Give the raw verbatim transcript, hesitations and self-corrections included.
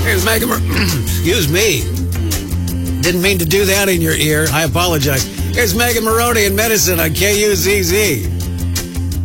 Here's Megan. Mar- Excuse me. Didn't mean to do that in your ear. I apologize. Here's Megan Maroney in Medicine on K U Z Z.